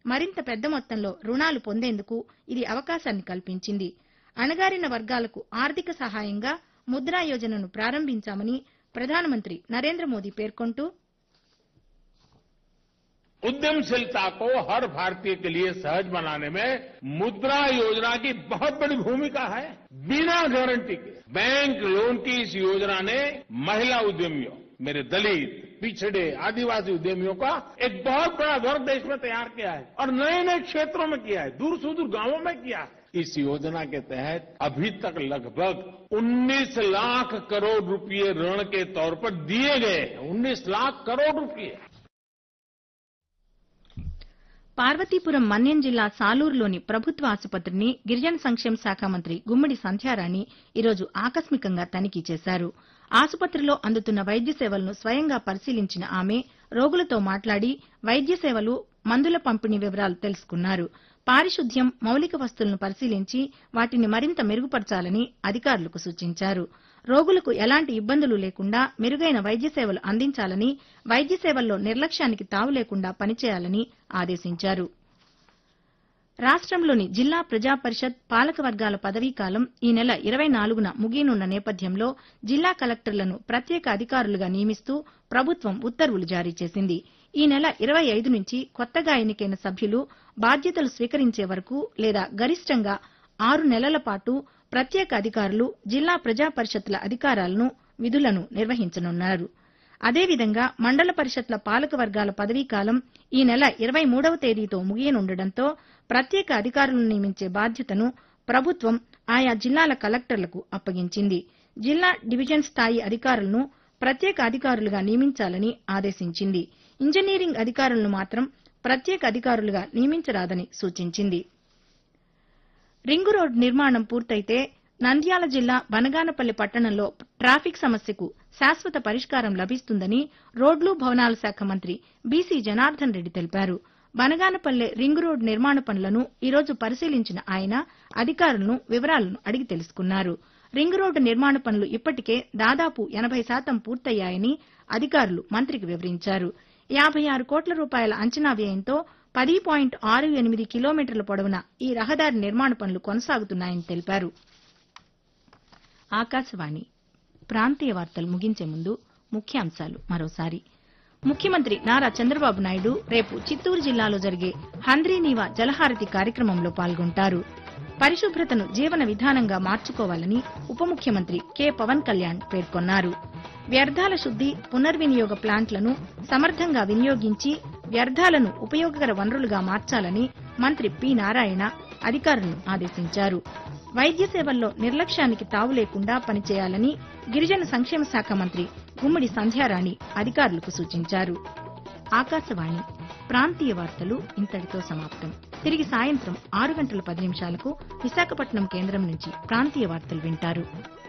మరింత పెద్ద మొత్తంలో రుణాలు పొందేందుకు ఇది అవకాశాన్ని కల్పించింది. అణగారిన వర్గాలకు ఆర్థిక సహాయంగా ముద్రా యోజనను ప్రారంభించామని ప్రధానమంత్రి నరేంద్ర మోదీ పేర్కొంటూ उद्यमशीलता को हर भारतीय के लिए सहज बनाने में मुद्रा योजना की बहुत बड़ी भूमिका है। बिना गारंटी के बैंक लोन की इस योजना ने महिला उद्यमियों, मेरे दलित, पिछड़े, आदिवासी उद्यमियों का एक बहुत बड़ा वर्ग देश में तैयार किया है और नए नए क्षेत्रों में किया है, दूर सुदूर गांवों में किया है। इस योजना के तहत अभी तक लगभग 19 लाख करोड़ रुपये ऋण के तौर पर दिए गए। 19 लाख करोड़ रुपये। పార్వతీపురం మన్యం జిల్లా సాలూరులోని ప్రభుత్వ ఆసుపత్రిని గిరిజన సంక్షేమ శాఖ మంత్రి గుమ్మడి సంధ్యారాణి ఈరోజు ఆకస్మికంగా తనిఖీ చేశారు. ఆసుపత్రిలో అందుతున్న వైద్య సేవలను స్వయంగా పరిశీలించిన ఆమె రోగులతో మాట్లాడి వైద్య సేవలు, మందుల పంపిణీ వివరాలు తెలుసుకున్నారు. పారిశుద్ధ్యం, మౌలిక వస్తువులను పరిశీలించి వాటిని మరింత మెరుగుపరచాలని అధికారులకు సూచించారు. రోగులకు ఎలాంటి ఇబ్బందులు లేకుండా మెరుగైన వైద్య సేవలు అందించాలని, వైద్య సేవల్లో నిర్లక్ష్యానికి తావు లేకుండా పనిచేయాలని ఆదేశించారు. రాష్టంలోని జిల్లా ప్రజా పరిషత్ పాలక వర్గాల పదవీకాలం ఈ నెల 24న ముగియనున్న నేపథ్యంలో జిల్లా కలెక్టర్లను ప్రత్యేక అధికారులుగా నియమిస్తూ ప్రభుత్వం ఉత్తర్వులు జారీ చేసింది. ఈ నెల 25 నుంచి కొత్తగా ఎన్నికైన సభ్యులు బాధ్యతలు స్వీకరించే వరకు లేదా గరిష్టంగా 6 నెలల పాటు ప్రత్యేక అధికారులు జిల్లా ప్రజా పరిషత్ల అధికారాలను, విధులను నిర్వహించనున్నారు. అదేవిధంగా మండల పరిషత్ల పాలక వర్గాల పదవీకాలం ఈ నెల 23వ తేదీతో ముగియనుండటంతో ప్రత్యేక అధికారులను నియమించే బాధ్యతను ప్రభుత్వం ఆయా జిల్లాల కలెక్టర్లకు అప్పగించింది. జిల్లా డివిజన్ స్థాయి అధికారులను ప్రత్యేక అధికారులుగా నియమించాలని ఆదేశించింది. ఇంజనీరింగ్ అధికారులను మాత్రం ప్రత్యేక అధికారులుగా నియమించరాదని సూచించింది. రింగు రోడ్డు నిర్మాణం పూర్తయితే నంద్యాల జిల్లా బనగానపల్లి పట్టణంలో ట్రాఫిక్ సమస్యకు శాశ్వత పరిష్కారం లభిస్తుందని రోడ్లు, భవనాల శాఖ మంత్రి బీసీ జనార్దన్ రెడ్డి తెలిపారు. బనగానపల్లె రింగు రోడ్డు నిర్మాణ పనులను ఈరోజు పరిశీలించిన ఆయన అధికారులను వివరాలను అడిగి తెలుసుకున్నారు. రింగు రోడ్డు నిర్మాణ పనులు ఇప్పటికే దాదాపు 80% పూర్తయ్యాయని అధికారులు మంత్రికి వివరించారు. 56 కోట్ల రూపాయల అంచనా వ్యయంతో 10.68 కిలోమీటర్ల పొడవున ఈ రహదారి నిర్మాణ పనులు కొనసాగుతున్నాయని తెలిపారు. ఆకాశవాణి ప్రాంతీయ వార్తలు ముగించే ముందు ముఖ్యాంశాలు మరోసారి. ముఖ్యమంత్రి నారా చంద్రబాబు నాయుడు రేపు చిత్తూరు జిల్లాలో జరిగే హంద్రీనీవా జలహారతి కార్యక్రమంలో పాల్గొంటారు. పరిశుభ్రతను జీవన విధానంగా మార్చుకోవాలని ఉప ముఖ్యమంత్రి కె పవన్ కళ్యాణ్ పేర్కొన్నారు. వ్యర్థాల శుద్ది, పునర్వినియోగ ప్లాంట్లను సమర్థంగా వినియోగించి వ్యర్థాలను ఉపయోగకర వనరులుగా మార్చాలని మంత్రి పి నారాయణ అధికారులను ఆదేశించారు. వైద్య సేవల్లో నిర్లక్ష్యానికి తావు లేకుండా పనిచేయాలని గిరిజన సంక్షేమ శాఖ మంత్రి గుమ్మడి సంధ్యారాణి అధికారులకు సూచించారు. ఆకాశవాణి ప్రాంతీయ వార్తలు ఇంతటితో సమాప్తం. తిరిగి సాయంత్రం 6 గంటల 10 నిమిషాలకు విశాఖపట్నం కేంద్రం నుంచి ప్రాంతీయ వార్తలు వింటారు.